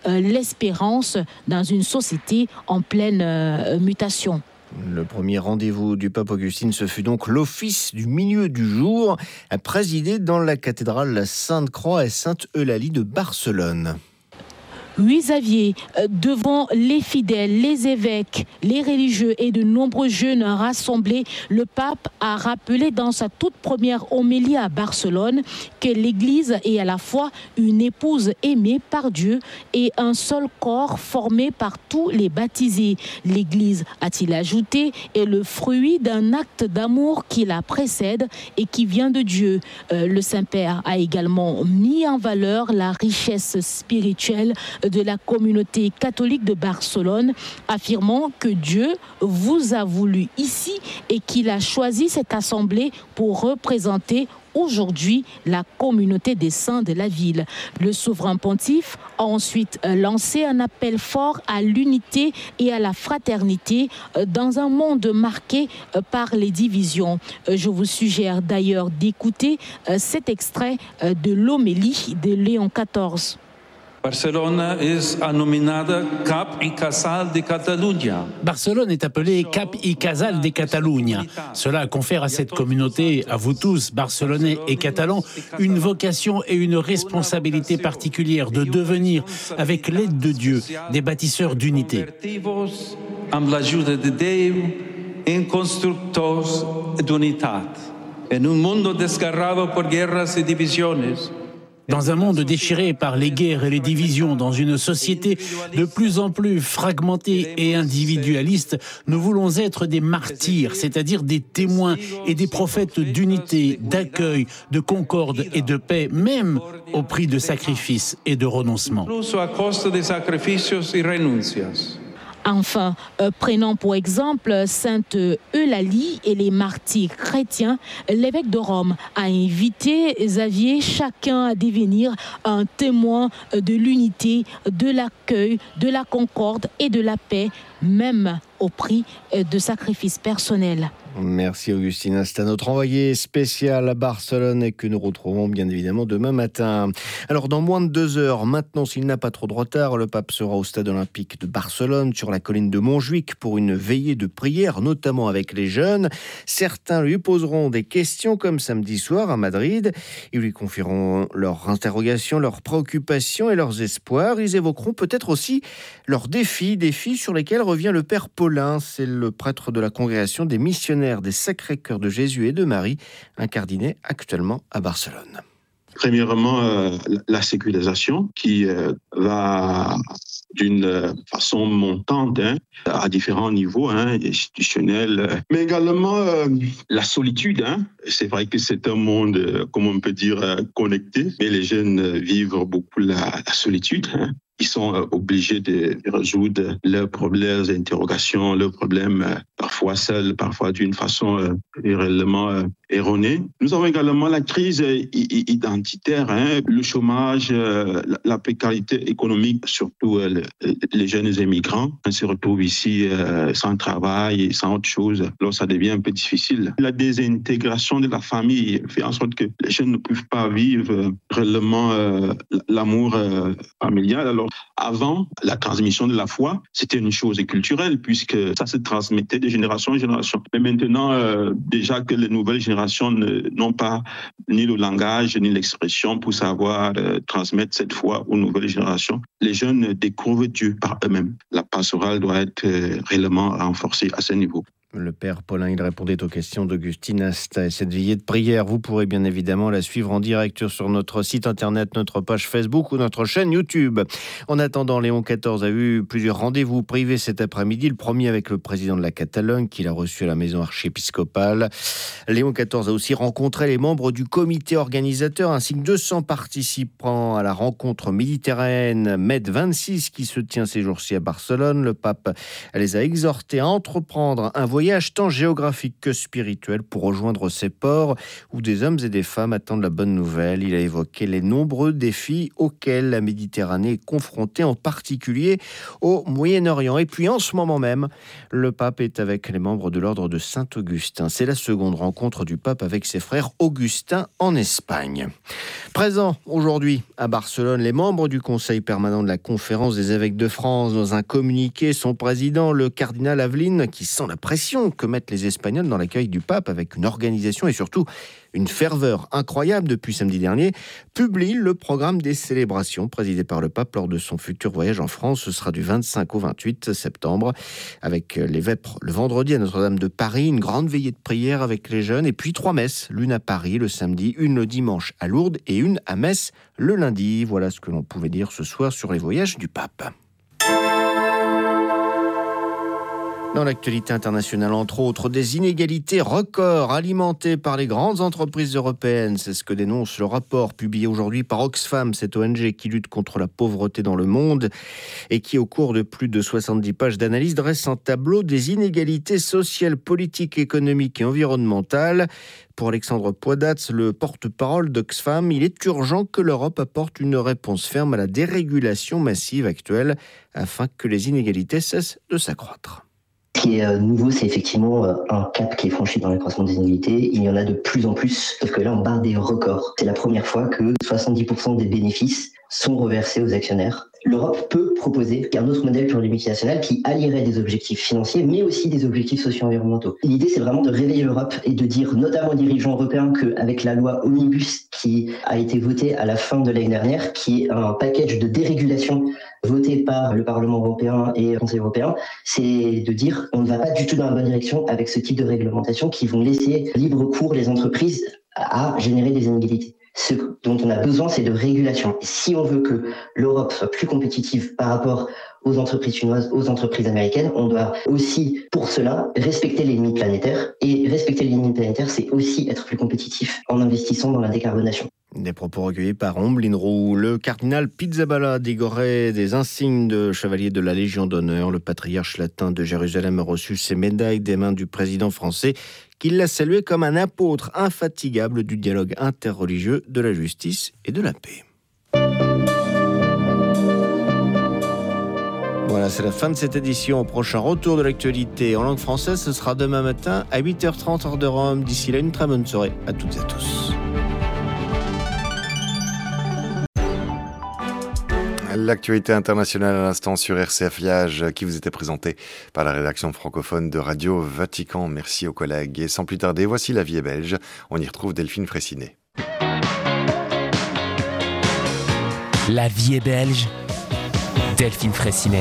l'espérance dans une société en pleine mutation. Le premier rendez-vous du pape Augustine, ce fut donc l'office du milieu du jour, présidé dans la cathédrale Sainte-Croix et Sainte-Eulalie de Barcelone. Oui, Xavier, devant les fidèles, les évêques, les religieux et de nombreux jeunes rassemblés, le pape a rappelé dans sa toute première homélie à Barcelone que l'Église est à la fois une épouse aimée par Dieu et un seul corps formé par tous les baptisés. L'Église, a-t-il ajouté, est le fruit d'un acte d'amour qui la précède et qui vient de Dieu. Le Saint-Père a également mis en valeur la richesse spirituelle de la communauté catholique de Barcelone, affirmant que Dieu vous a voulu ici et qu'il a choisi cette assemblée pour représenter aujourd'hui la communauté des saints de la ville. Le souverain pontife a ensuite lancé un appel fort à l'unité et à la fraternité dans un monde marqué par les divisions. Je vous suggère d'ailleurs d'écouter cet extrait de l'homélie de Léon XIV. Barcelone est appelée Cap i Casal de Catalunya. Cela confère à cette communauté, à vous tous, Barcelonais et Catalans, une vocation et une responsabilité particulière de devenir, avec l'aide de Dieu, des bâtisseurs d'unité. Amb l'ajuda de Déu, en constructors d'unitat. En un mundo desgarrado por guerras y divisiones. Dans un monde déchiré par les guerres et les divisions, dans une société de plus en plus fragmentée et individualiste, nous voulons être des martyrs, c'est-à-dire des témoins et des prophètes d'unité, d'accueil, de concorde et de paix, même au prix de sacrifices et de renoncements. Enfin, prenons pour exemple Sainte Eulalie et les martyrs chrétiens, l'évêque de Rome a invité Xavier chacun à devenir un témoin de l'unité, de l'accueil, de la concorde et de la paix, même au prix de sacrifices personnels. Merci Augustine. C'est notre envoyé spécial à Barcelone et que nous retrouvons bien évidemment demain matin. Alors dans moins de 2 heures, maintenant s'il n'a pas trop de retard, le pape sera au stade olympique de Barcelone sur la colline de Montjuïc pour une veillée de prière, notamment avec les jeunes. Certains lui poseront des questions comme samedi soir à Madrid. Ils lui confieront leurs interrogations, leurs préoccupations et leurs espoirs. Ils évoqueront peut-être aussi leurs défis sur lesquels revient le père Paulin. C'est le prêtre de la congrégation des missionnaires des Sacré-Cœur de Jésus et de Marie, incardiné actuellement à Barcelone. Premièrement, la sécularisation qui va d'une façon montante à différents niveaux institutionnels, mais également la solitude. C'est vrai que c'est un monde, comme on peut dire, connecté, mais les jeunes vivent beaucoup la solitude. Ils sont obligés de résoudre leurs problèmes, leurs interrogations, leurs problèmes, parfois seuls, parfois d'une façon réellement erronée. Nous avons également la crise identitaire, le chômage, la précarité économique, surtout les jeunes immigrants se retrouvent ici sans travail et sans autre chose. Alors ça devient un peu difficile. La désintégration de la famille fait en sorte que les jeunes ne peuvent pas vivre réellement l'amour familial. Alors avant, la transmission de la foi, c'était une chose culturelle puisque ça se transmettait de génération en génération. Mais maintenant, déjà que les nouvelles générations n'ont pas ni le langage ni l'expression pour savoir transmettre cette foi aux nouvelles générations, les jeunes découvrent Dieu par eux-mêmes. La pastorale doit être réellement renforcée à ce niveau. Le père Paulin, il répondait aux questions d'Augustine Asta. Et cette veillée de prière, vous pourrez bien évidemment la suivre en direct sur notre site internet, notre page Facebook ou notre chaîne YouTube. En attendant, Léon XIV a eu plusieurs rendez-vous privés cet après-midi. Le premier avec le président de la Catalogne, qu'il a reçu à la maison archiépiscopale. Léon XIV a aussi rencontré les membres du comité organisateur ainsi que 200 participants à la rencontre méditerranéenne Med 26 qui se tient ces jours-ci à Barcelone. Le pape les a exhortés à entreprendre un voyage voyage tant géographique que spirituel pour rejoindre ces ports où des hommes et des femmes attendent la bonne nouvelle. Il a évoqué les nombreux défis auxquels la Méditerranée est confrontée, en particulier au Moyen-Orient. Et puis en ce moment même, le pape est avec les membres de l'ordre de Saint-Augustin. C'est la seconde rencontre du pape avec ses frères augustins en Espagne. Présent aujourd'hui à Barcelone, les membres du Conseil permanent de la Conférence des évêques de France. Dans un communiqué, son président, le cardinal Aveline, qui sent la pression que mettent les Espagnols dans l'accueil du pape avec une organisation et surtout une ferveur incroyable depuis samedi dernier, publie le programme des célébrations présidé par le pape lors de son futur voyage en France. Ce sera du 25 au 28 septembre avec les vêpres le vendredi à Notre-Dame de Paris, une grande veillée de prière avec les jeunes et puis 3 messes, l'une à Paris le samedi, une le dimanche à Lourdes et une à Metz le lundi. Voilà ce que l'on pouvait dire ce soir sur les voyages du pape. Dans l'actualité internationale, entre autres, des inégalités records alimentées par les grandes entreprises européennes. C'est ce que dénonce le rapport publié aujourd'hui par Oxfam, cette ONG qui lutte contre la pauvreté dans le monde et qui, au cours de plus de 70 pages d'analyse, dresse un tableau des inégalités sociales, politiques, économiques et environnementales. Pour Alexandre Poidatz, le porte-parole d'Oxfam, il est urgent que l'Europe apporte une réponse ferme à la dérégulation massive actuelle afin que les inégalités cessent de s'accroître. Ce qui est nouveau, c'est effectivement un cap qui est franchi dans l'accroissement des inégalités. Il y en a de plus en plus, sauf que là, on bat des records. C'est la première fois que 70% des bénéfices sont reversés aux actionnaires. L'Europe peut proposer un autre modèle pour les multinationales qui allierait des objectifs financiers, mais aussi des objectifs socio-environnementaux. L'idée, c'est vraiment de réveiller l'Europe et de dire, notamment aux dirigeants européens, qu'avec la loi Omnibus qui a été votée à la fin de l'année dernière, qui est un package de dérégulation voté par le Parlement européen et le Conseil européen, c'est de dire on ne va pas du tout dans la bonne direction avec ce type de réglementation qui vont laisser libre cours les entreprises à générer des inégalités. Ce dont on a besoin, c'est de régulation. Et si on veut que l'Europe soit plus compétitive par rapport aux entreprises chinoises, aux entreprises américaines, on doit aussi, pour cela, respecter les limites planétaires. Et respecter les limites planétaires, c'est aussi être plus compétitif en investissant dans la décarbonation. Des propos recueillis par Omblin Roux. Le cardinal Pizzaballa décoré des insignes de chevalier de la Légion d'honneur. Le patriarche latin de Jérusalem a reçu ses médailles des mains du président français, qui l'a salué comme un apôtre infatigable du dialogue interreligieux, de la justice et de la paix. Voilà, c'est la fin de cette édition. Au prochain retour de l'actualité en langue française, ce sera demain matin à 8h30 heure de Rome. D'ici là, une très bonne soirée à toutes et à tous. L'actualité internationale à l'instant sur RCF Liage qui vous était présentée par la rédaction francophone de Radio Vatican. Merci aux collègues. Et sans plus tarder, voici La vie est belge. On y retrouve Delphine Fraissinet. La vie est belge. Delphine Fraissinet.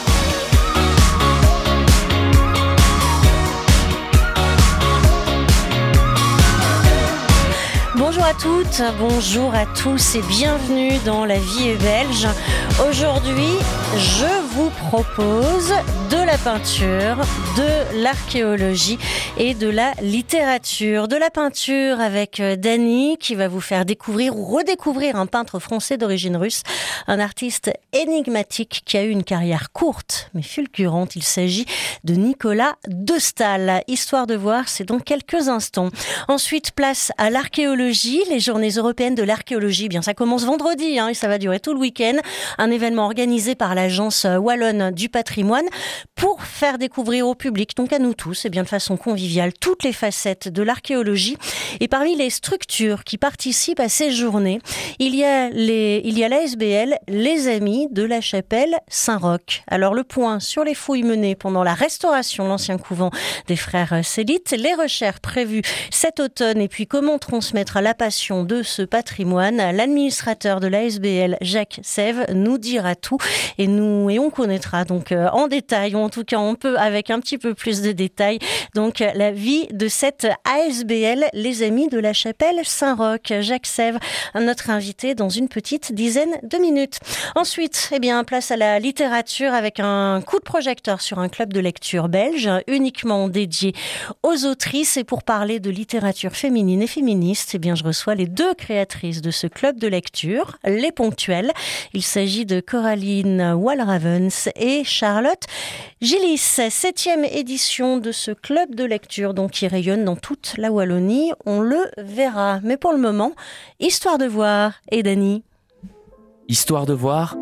Bonjour à toutes, bonjour à tous et bienvenue dans La vie est belge. Aujourd'hui, je vous propose de la peinture, de l'archéologie et de la littérature. De la peinture avec Dany qui va vous faire découvrir ou redécouvrir un peintre français d'origine russe, un artiste énigmatique qui a eu une carrière courte mais fulgurante. Il s'agit de Nicolas de Staël. Histoire de voir, c'est dans quelques instants. Ensuite, place à l'archéologie. Les journées européennes de l'archéologie, bien ça commence vendredi et ça va durer tout le week-end. Un événement organisé par l'Agence wallonne du patrimoine pour faire découvrir au public, donc à nous tous, de façon conviviale, toutes les facettes de l'archéologie. Et parmi les structures qui participent à ces journées, il y a l'ASBL, les Amis de la Chapelle Saint-Roch. Alors le point sur les fouilles menées pendant la restauration de l'ancien couvent des frères Célites, les recherches prévues cet automne et puis comment transmettre la passion de ce patrimoine. L'administrateur de l'ASBL, Jacques Sève, nous dira tout et on connaîtra donc en détail, ou en tout cas on peut avec un petit peu plus de détails, donc la vie de cette ASBL, les Amis de la Chapelle Saint-Roch. Jacques Sève, notre invité dans une petite dizaine de minutes. Ensuite, place à la littérature avec un coup de projecteur sur un club de lecture belge uniquement dédié aux autrices. Et pour parler de littérature féminine et féministe, je reçois reçoit les deux créatrices de ce club de lecture, Les Ponctuelles. Il s'agit de Coraline Walravens et Charlotte Gillis. 7e édition de ce club de lecture donc, qui rayonne dans toute la Wallonie. On le verra. Mais pour le moment, histoire de voir. Et Dany. Histoire de voir.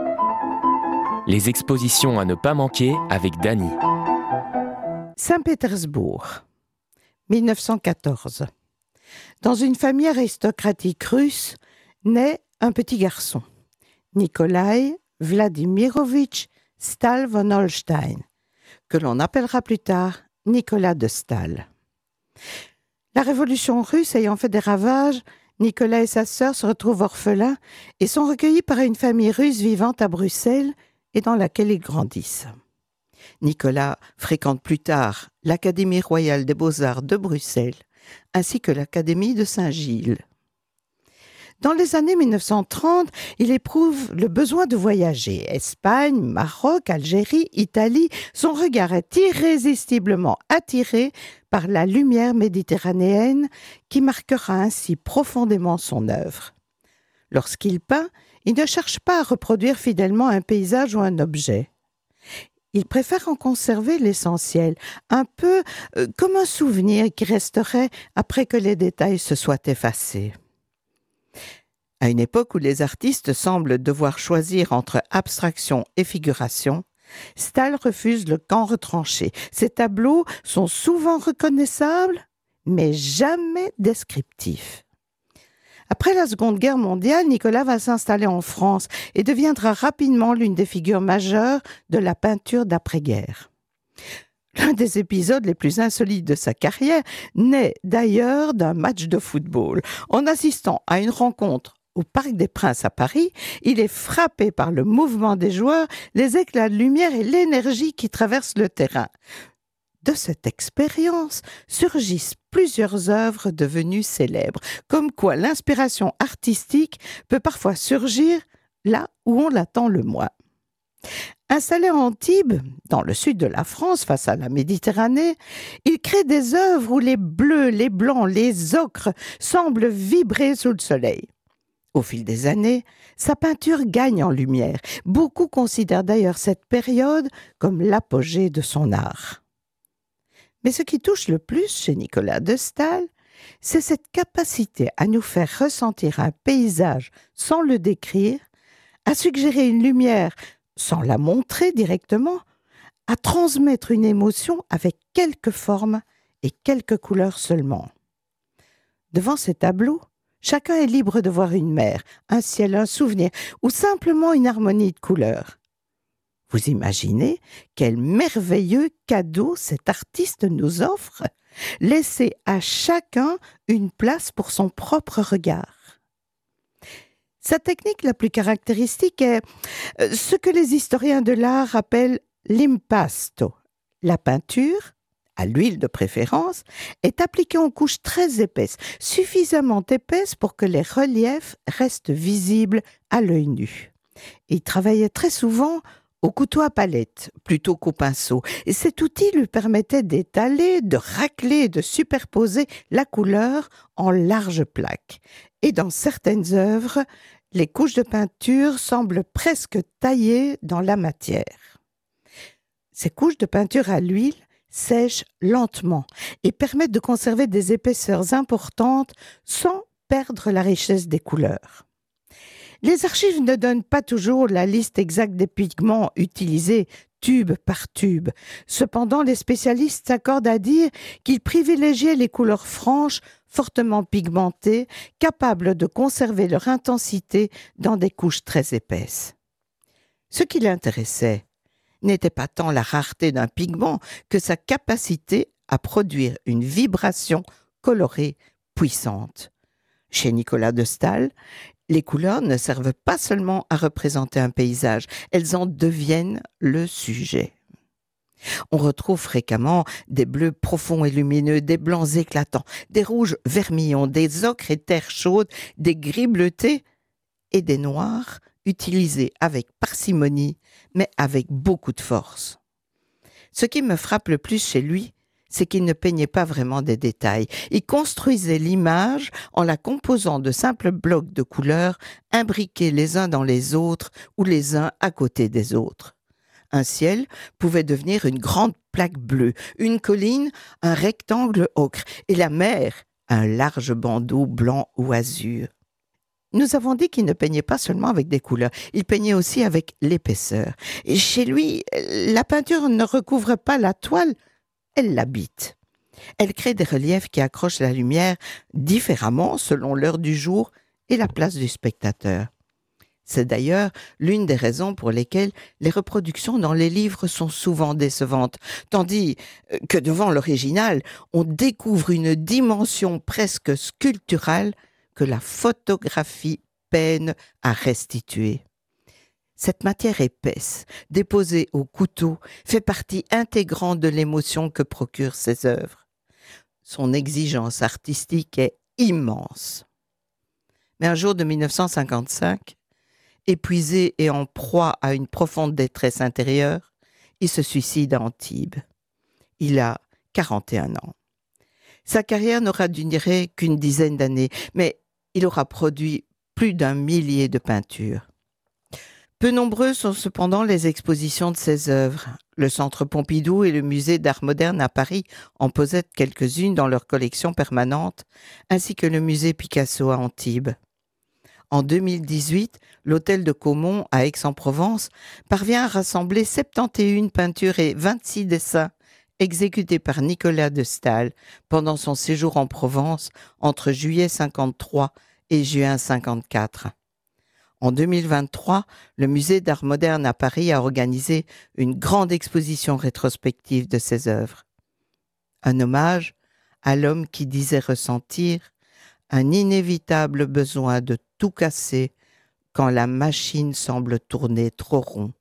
Les expositions à ne pas manquer avec Dany. Saint-Pétersbourg, 1914. Dans une famille aristocratique russe, naît un petit garçon, Nikolai Vladimirovitch Stahl von Holstein, que l'on appellera plus tard Nicolas de Stahl. La révolution russe ayant fait des ravages, Nicolas et sa sœur se retrouvent orphelins et sont recueillis par une famille russe vivant à Bruxelles et dans laquelle ils grandissent. Nicolas fréquente plus tard l'Académie royale des beaux-arts de Bruxelles ainsi que l'Académie de Saint-Gilles. Dans les années 1930, il éprouve le besoin de voyager. Espagne, Maroc, Algérie, Italie, son regard est irrésistiblement attiré par la lumière méditerranéenne qui marquera ainsi profondément son œuvre. Lorsqu'il peint, il ne cherche pas à reproduire fidèlement un paysage ou un objet. Il préfère en conserver l'essentiel, un peu comme un souvenir qui resterait après que les détails se soient effacés. À une époque où les artistes semblent devoir choisir entre abstraction et figuration, Stahl refuse le camp retranché. Ses tableaux sont souvent reconnaissables, mais jamais descriptifs. Après la Seconde Guerre mondiale, Nicolas va s'installer en France et deviendra rapidement l'une des figures majeures de la peinture d'après-guerre. L'un des épisodes les plus insolites de sa carrière naît d'ailleurs d'un match de football. En assistant à une rencontre au Parc des Princes à Paris, il est frappé par le mouvement des joueurs, les éclats de lumière et l'énergie qui traversent le terrain. De cette expérience surgissent plusieurs œuvres devenues célèbres, comme quoi l'inspiration artistique peut parfois surgir là où on l'attend le moins. Installé à Antibes, dans le sud de la France, face à la Méditerranée, il crée des œuvres où les bleus, les blancs, les ocres semblent vibrer sous le soleil. Au fil des années, sa peinture gagne en lumière. Beaucoup considèrent d'ailleurs cette période comme l'apogée de son art. Mais ce qui touche le plus chez Nicolas de Stahl, c'est cette capacité à nous faire ressentir un paysage sans le décrire, à suggérer une lumière sans la montrer directement, à transmettre une émotion avec quelques formes et quelques couleurs seulement. Devant ces tableaux, chacun est libre de voir une mer, un ciel, un souvenir ou simplement une harmonie de couleurs. Vous imaginez quel merveilleux cadeau cet artiste nous offre, laisser à chacun une place pour son propre regard. Sa technique la plus caractéristique est ce que les historiens de l'art appellent l'impasto. La peinture, à l'huile de préférence, est appliquée en couches très épaisses, suffisamment épaisses pour que les reliefs restent visibles à l'œil nu. Il travaillait très souvent au couteau à palette plutôt qu'au pinceau, et cet outil lui permettait d'étaler, de racler, de superposer la couleur en larges plaques. Et dans certaines œuvres, les couches de peinture semblent presque taillées dans la matière. Ces couches de peinture à l'huile sèchent lentement et permettent de conserver des épaisseurs importantes sans perdre la richesse des couleurs. Les archives ne donnent pas toujours la liste exacte des pigments utilisés tube par tube. Cependant, les spécialistes s'accordent à dire qu'ils privilégiaient les couleurs franches, fortement pigmentées, capables de conserver leur intensité dans des couches très épaisses. Ce qui l'intéressait n'était pas tant la rareté d'un pigment que sa capacité à produire une vibration colorée puissante. Chez Nicolas de Stahl, les couleurs ne servent pas seulement à représenter un paysage, elles en deviennent le sujet. On retrouve fréquemment des bleus profonds et lumineux, des blancs éclatants, des rouges vermillons, des ocres et terres chaudes, des gris bleutés et des noirs utilisés avec parcimonie, mais avec beaucoup de force. Ce qui me frappe le plus chez lui, c'est qu'il ne peignait pas vraiment des détails. Il construisait l'image en la composant de simples blocs de couleurs imbriqués les uns dans les autres ou les uns à côté des autres. Un ciel pouvait devenir une grande plaque bleue, une colline, un rectangle ocre, et la mer, un large bandeau blanc ou azur. Nous avons dit qu'il ne peignait pas seulement avec des couleurs, il peignait aussi avec l'épaisseur. Et chez lui, la peinture ne recouvre pas la toile, elle l'habite. Elle crée des reliefs qui accrochent la lumière différemment selon l'heure du jour et la place du spectateur. C'est d'ailleurs l'une des raisons pour lesquelles les reproductions dans les livres sont souvent décevantes, tandis que devant l'original, on découvre une dimension presque sculpturale que la photographie peine à restituer. Cette matière épaisse, déposée au couteau, fait partie intégrante de l'émotion que procurent ses œuvres. Son exigence artistique est immense. Mais un jour de 1955, épuisé et en proie à une profonde détresse intérieure, il se suicide à Antibes. Il a 41 ans. Sa carrière n'aura duré qu'une dizaine d'années, mais il aura produit plus d'1 millier de peintures. Peu nombreuses sont cependant les expositions de ses œuvres. Le Centre Pompidou et le Musée d'Art moderne à Paris en possèdent quelques-unes dans leur collection permanente, ainsi que le Musée Picasso à Antibes. En 2018, l'Hôtel de Caumont à Aix-en-Provence parvient à rassembler 71 peintures et 26 dessins exécutés par Nicolas de Staël pendant son séjour en Provence entre juillet 53 et juin 54. En 2023, le Musée d'Art moderne à Paris a organisé une grande exposition rétrospective de ses œuvres. Un hommage à l'homme qui disait ressentir un inévitable besoin de tout casser quand la machine semble tourner trop rond.